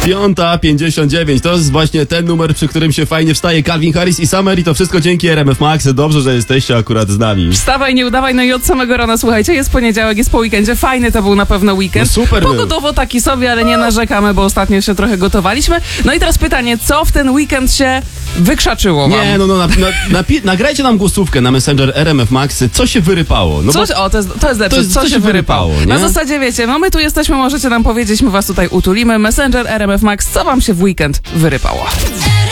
5:59. To jest właśnie ten numer, przy którym się fajnie wstaje. Calvin Harris i Summer i to wszystko dzięki RMF Max. Dobrze, że jesteście akurat z nami. Wstawaj, nie udawaj, no i od samego rana, słuchajcie, jest poniedziałek, jest po weekendzie, fajny to był na pewno weekend. No super był. Pogodowo taki sobie, ale nie narzekamy, bo ostatnio się trochę gotowaliśmy. No i teraz pytanie, co w ten weekend się wykrzaczyło wam? Nie, nagrajcie nam głosówkę na Messenger RMF Max. Co się wyrypało? No Coś, to jest lepsze, co się wyrypało. nie? Na zasadzie, wiecie, no my tu jesteśmy, możecie nam powiedzieć, my was tutaj utulimy. Messenger RMF Max, co wam się w weekend wyrypało?